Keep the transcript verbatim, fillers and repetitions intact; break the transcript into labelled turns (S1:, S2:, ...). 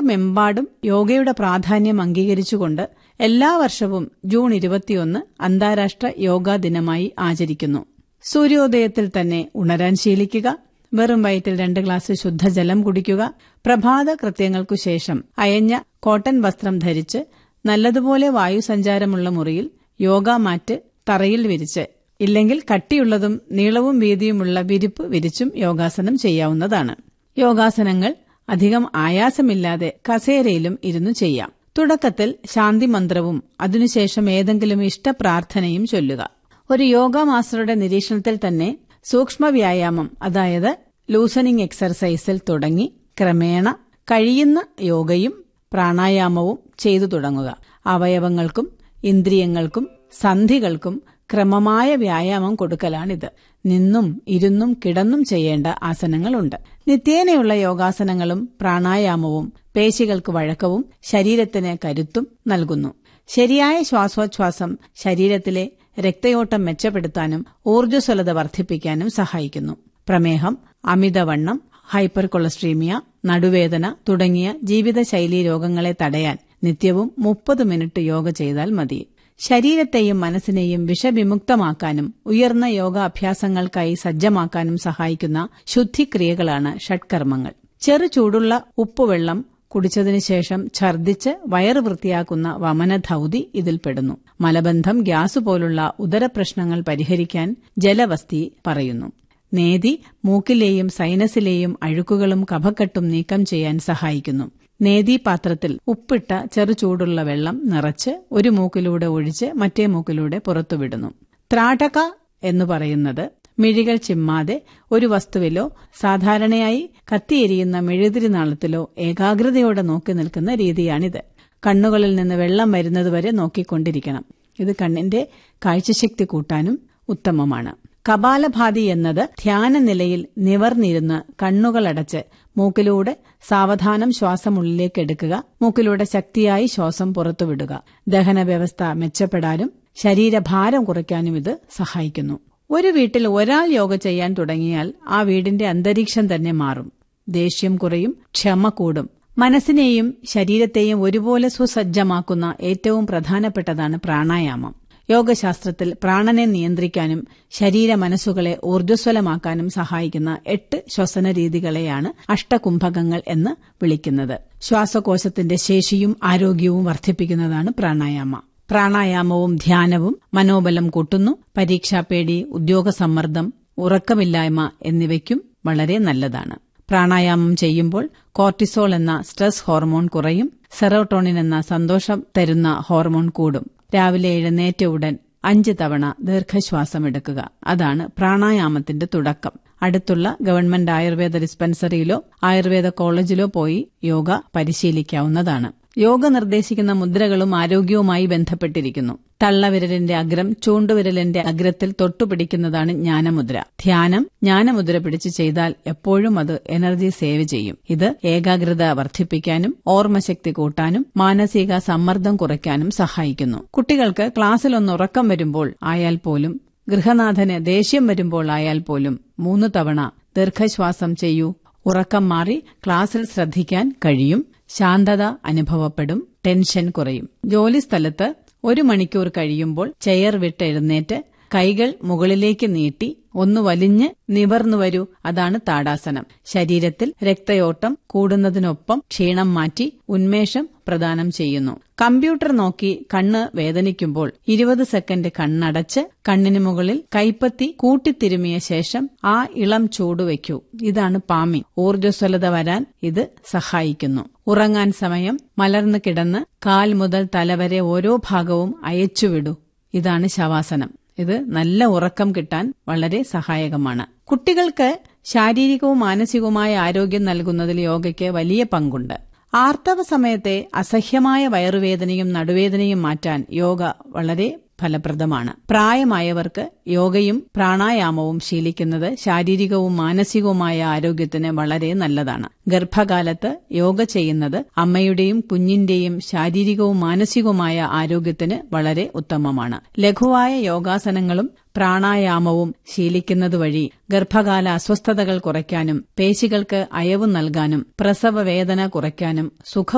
S1: ലോകമെമ്പാടും യോഗയുടെ പ്രാധാന്യം അംഗീകരിച്ചുകൊണ്ട് എല്ലാ വർഷവും ജൂൺ ഇരുപത്തിയൊന്ന് അന്താരാഷ്ട്ര യോഗാ ദിനമായി ആചരിക്കുന്നു. സൂര്യോദയത്തിൽ തന്നെ ഉണരാൻ ശീലിക്കുക, വെറും വയറ്റിൽ രണ്ട് ഗ്ലാസ് ശുദ്ധജലം കുടിക്കുക, പ്രഭാത കൃത്യങ്ങൾക്കു ശേഷം അയഞ്ഞ കോട്ടൺ വസ്ത്രം ധരിച്ച് നല്ലതുപോലെ വായുസഞ്ചാരമുള്ള മുറിയിൽ യോഗാ മാറ്റ് തറയിൽ വിരിച്ച്, ഇല്ലെങ്കിൽ കട്ടിയുള്ളതും നീളവും വീതിയുമുള്ള വിരിപ്പ് വിരിച്ചും യോഗാസനം ചെയ്യാവുന്നതാണ്. യോഗാസനങ്ങൾ അധികം ആയാസമില്ലാതെ കസേരയിലും ഇരുന്നു ചെയ്യാം. തുടക്കത്തിൽ ശാന്തി മന്ത്രവും അതിനുശേഷം ഏതെങ്കിലും ഇഷ്ടപ്രാർത്ഥനയും ചൊല്ലുക. ഒരു യോഗ മാസ്റ്ററുടെ നിരീക്ഷണത്തിൽ തന്നെ സൂക്ഷ്മ വ്യായാമം, അതായത് ലൂസനിങ് എക്സർസൈസിൽ തുടങ്ങി ക്രമേണ കഴിയുന്ന യോഗയും പ്രാണായാമവും ചെയ്തു തുടങ്ങുക. അവയവങ്ങൾക്കും ഇന്ദ്രിയങ്ങൾക്കും സന്ധികൾക്കും ക്രമമായ വ്യായാമം കൊടുക്കലാണിത്. നിന്നും ഇരുന്നും കിടന്നും ചെയ്യേണ്ട ആസനങ്ങളുണ്ട്. നിത്യേനയുള്ള യോഗാസനങ്ങളും പ്രാണായാമവും പേശികൾക്ക് വഴക്കവും ശരീരത്തിന് കരുത്തും നൽകുന്നു. ശരിയായ ശ്വാസോച്ഛ്വാസം ശരീരത്തിലെ രക്തയോട്ടം മെച്ചപ്പെടുത്താനും ഊർജ്ജസ്വലത വർദ്ധിപ്പിക്കാനും സഹായിക്കുന്നു. പ്രമേഹം, അമിതവണ്ണം, ഹൈപ്പർ കൊളസ്ട്രീമിയ, നടുവേദന തുടങ്ങിയ ജീവിതശൈലീ രോഗങ്ങളെ തടയാൻ നിത്യവും മുപ്പത് മിനിറ്റ് യോഗ ചെയ്താൽ മതി. ശരീരത്തെയും മനസ്സിനെയും വിഷവിമുക്തമാക്കാനും ഉയർന്ന യോഗാഭ്യാസങ്ങൾക്കായി സജ്ജമാക്കാനും സഹായിക്കുന്ന ശുദ്ധിക്രിയകളാണ് ഷഡ്കർമ്മങ്ങൾ. ചെറു ചൂടുള്ള ഉപ്പുവെള്ളം കുടിച്ചതിനു ശേഷം ഛർദ്ദിച്ച് വയറ് വൃത്തിയാക്കുന്ന വമനധൌതി ഇതിൽപ്പെടുന്നു. മലബന്ധം, ഗ്യാസ് പോലുള്ള ഉദരപ്രശ്നങ്ങൾ പരിഹരിക്കാൻ ജലവസ്തി പറയുന്നു. നേതി മൂക്കിലെയും സൈനസിലെയും അഴുക്കുകളും കഫക്കെട്ടും നീക്കം ചെയ്യാൻ സഹായിക്കുന്നു. നേതിപാത്രത്തിൽ ഉപ്പിട്ട ചെറു ചൂടുള്ള വെള്ളം നിറച്ച് ഒരു മൂക്കിലൂടെ ഒഴിച്ച് മറ്റേ മൂക്കിലൂടെ പുറത്തുവിടുന്നു. ത്രാടക എന്ന് പറയുന്നത് മിഴികൾ ചിമ്മാതെ ഒരു വസ്തുവിലോ സാധാരണയായി കത്തിയെരിയുന്ന മെഴുതിരിനാളത്തിലോ ഏകാഗ്രതയോടെ നോക്കി നിൽക്കുന്ന രീതിയാണിത്. കണ്ണുകളിൽ നിന്ന് വെള്ളം വരുന്നതുവരെ നോക്കിക്കൊണ്ടിരിക്കണം. ഇത് കണ്ണിന്റെ കാഴ്ചശക്തി കൂട്ടാനും ഉത്തമമാണ്. കപാലഭാതി എന്നത് ധ്യാന നിലയിൽ നിവർന്നിരുന്ന് കണ്ണുകളടച്ച് മൂക്കിലൂടെ സാവധാനം ശ്വാസം ഉള്ളിലേക്കെടുക്കുക, മൂക്കിലൂടെ ശക്തിയായി ശ്വാസം പുറത്തുവിടുക. ദഹന വ്യവസ്ഥ മെച്ചപ്പെടാനും ശരീരഭാരം കുറയ്ക്കാനും ഇത് സഹായിക്കുന്നു. ഒരു വീട്ടിൽ ഒരാൾ യോഗ ചെയ്യാൻ തുടങ്ങിയാൽ ആ വീടിന്റെ അന്തരീക്ഷം തന്നെ മാറും. ദേഷ്യം കുറയും, ക്ഷമ കൂടും. മനസ്സിനെയും ശരീരത്തെയും ഒരുപോലെ സുസജ്ജമാക്കുന്ന ഏറ്റവും പ്രധാനപ്പെട്ടതാണ് പ്രാണായാമം. യോഗശാസ്ത്രത്തിൽ പ്രാണനെ നിയന്ത്രിക്കാനും ശരീര മനസ്സുകളെ ഊർജ്ജസ്വലമാക്കാനും സഹായിക്കുന്ന എട്ട് ശ്വസന രീതികളെയാണ് അഷ്ടകുംഭകങ്ങൾ എന്ന് വിളിക്കുന്നത്. ശ്വാസകോശത്തിന്റെ ശേഷിയും ആരോഗ്യവും വർദ്ധിപ്പിക്കുന്നതാണ് പ്രാണായാമ. പ്രാണായാമവും ധ്യാനവും മനോബലം കൂട്ടുന്നു. പരീക്ഷാപേടി, ഉദ്യോഗസമ്മർദ്ദം, ഉറക്കമില്ലായ്മ എന്നിവയ്ക്കും വളരെ നല്ലതാണ്. പ്രാണായാമം ചെയ്യുമ്പോൾ കോർട്ടിസോൾ എന്ന സ്ട്രെസ് ഹോർമോൺ കുറയും. സെറോട്ടോണിൻ എന്ന സന്തോഷം തരുന്ന ഹോർമോൺ കൂടും. രാവിലെ എഴുന്നേറ്റ ഉടൻ അഞ്ച് തവണ ദീർഘശ്വാസം എടുക്കുക. അതാണ് പ്രാണായാമത്തിന്റെ തുടക്കം. അടുത്തുള്ള ഗവൺമെന്റ് ആയുർവേദ ഡിസ്പെൻസറിയിലോ ആയുർവേദ കോളേജിലോ പോയി യോഗ പരിശീലിക്കാവുന്നതാണ്. യോഗ നിർദ്ദേശിക്കുന്ന മുദ്രകളും ആരോഗ്യവുമായി ബന്ധപ്പെട്ടിരിക്കുന്നു. തള്ളവിരലിന്റെ അഗ്രം ചൂണ്ടുവിരലിന്റെ അഗ്രത്തിൽ തൊട്ടുപിടിക്കുന്നതാണ് ജ്ഞാനമുദ്ര. ധ്യാനം ജ്ഞാനമുദ്ര പിടിച്ച് ചെയ്താൽ എപ്പോഴും അത് എനർജി സേവ് ചെയ്യും. ഇത് ഏകാഗ്രത വർദ്ധിപ്പിക്കാനും ഓർമ്മശക്തി കൂട്ടാനും മാനസിക സമ്മർദ്ദം കുറയ്ക്കാനും സഹായിക്കുന്നു. കുട്ടികൾക്ക് ക്ലാസ്സിലൊന്ന് ഉറക്കം വരുമ്പോൾ ആയാൽ പോലും, ഗൃഹനാഥന് ദേഷ്യം വരുമ്പോൾ ആയാൽ പോലും മൂന്ന് തവണ ദീർഘശ്വാസം ചെയ്യൂ. ഉറക്കം മാറി ക്ലാസ്സിൽ ശ്രദ്ധിക്കാൻ കഴിയും. ശാന്തത അനുഭവപ്പെടും. ടെൻഷൻ കുറയും. ജോലിസ്ഥലത്ത് ഒരു മണിക്കൂർ കഴിയുമ്പോൾ ചെയർ വിട്ട് എഴുന്നേറ്റ് കൈകൾ മുകളിലേക്ക് നീട്ടി ഒന്ന് വലിഞ്ഞ് നിവർന്നു വരൂ. അതാണ് താടാസനം. ശരീരത്തിൽ രക്തയോട്ടം കൂടുന്നതിനൊപ്പം ക്ഷീണം മാറ്റി ഉന്മേഷം പ്രദാനം ചെയ്യുന്നു. കമ്പ്യൂട്ടർ നോക്കി കണ്ണ് വേദനിക്കുമ്പോൾ ഇരുപത് സെക്കൻഡ് കണ്ണടച്ച് കണ്ണിന് മുകളിൽ കൈപ്പത്തി കൂട്ടിത്തിരുമിയ ശേഷം ആ ഇളം ചൂട് വയ്ക്കൂ. ഇതാണ് പാമിംഗ്. ഊർജ്ജസ്വലത വരാൻ ഇത് സഹായിക്കുന്നു. ഉറങ്ങാൻ സമയം മലർന്നു കിടന്ന് കാൽ മുതൽ തലവരെ ഓരോ ഭാഗവും അയച്ചുവിടൂ. ഇതാണ് ശവാസനം. ഇത് നല്ല ഉറക്കം കിട്ടാൻ വളരെ സഹായകമാണ്. കുട്ടികൾക്ക് ശാരീരികവും മാനസികവുമായ ആരോഗ്യം നൽകുന്നതിൽ യോഗയ്ക്ക് വലിയ പങ്കുണ്ട്. ആർത്തവ സമയത്തെ അസഹ്യമായ വയറുവേദനയും നടുവേദനയും മാറ്റാൻ യോഗ വളരെ ഫലപ്രദമാണ്. പ്രായമായവർക്ക് യോഗയും പ്രാണായാമവും ശീലിക്കുന്നത് ശാരീരികവും മാനസികവുമായ ആരോഗ്യത്തിന് വളരെ നല്ലതാണ്. ഗർഭകാലത്ത് യോഗ ചെയ്യുന്നത് അമ്മയുടെയും കുഞ്ഞിന്റെയും ശാരീരികവും മാനസികവുമായ ആരോഗ്യത്തിന് വളരെ ഉത്തമമാണ്. ലഘുവായ യോഗാസനങ്ങളും പ്രാണായാമവും ശീലിക്കുന്നതുവഴി ഗർഭകാല അസ്വസ്ഥതകൾ കുറയ്ക്കാനും പേശികൾക്ക് അയവ് നൽകാനും പ്രസവവേദന കുറയ്ക്കാനും സുഖ